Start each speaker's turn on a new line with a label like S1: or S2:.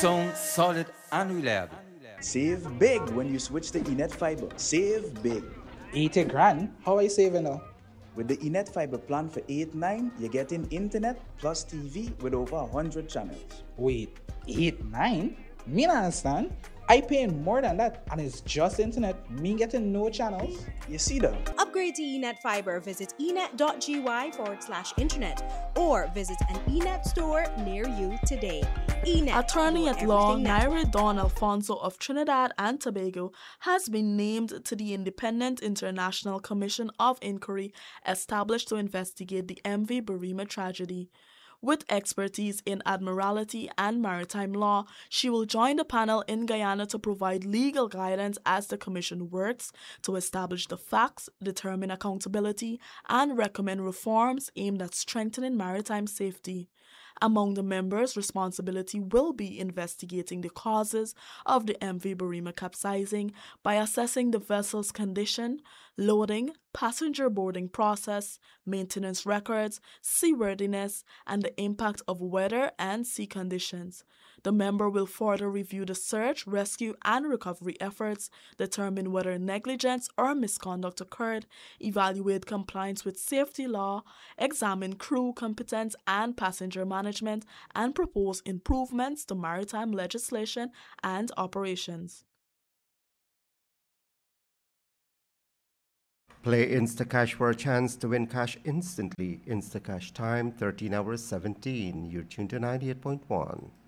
S1: Sound solid and reliable.
S2: Save big when you switch to Enet Fiber. Save big.
S3: 80 grand? How I saving now?
S2: With the Enet Fiber plan for 8-9, you're getting internet plus TV with over 100 channels.
S3: Wait, 8-9? Me not understand. I paying more than that and it's just internet. Me getting no channels.
S2: You see that?
S4: Upgrade to Enet Fiber. Visit enet.gy/internet or visit an Enet store near you today. Enet.
S5: Attorney at law Naira Don Alfonso of Trinidad and Tobago has been named to the Independent International Commission of Inquiry established to investigate the MV Burima tragedy. With expertise in admiralty and maritime law, she will join the panel in Guyana to provide legal guidance as the Commission works to establish the facts, determine accountability, and recommend reforms aimed at strengthening maritime safety. Among the members' responsibility will be investigating the causes of the MV Burima capsizing by assessing the vessel's condition, loading, passenger boarding process, maintenance records, seaworthiness, and the impact of weather and sea conditions. The member will further review the search, rescue, and recovery efforts, determine whether negligence or misconduct occurred, evaluate compliance with safety law, examine crew competence and passenger management, and propose improvements to maritime legislation and operations.
S6: Play Instacash for a chance to win cash instantly. Instacash time, 13 hours 17. You're tuned to 98.1.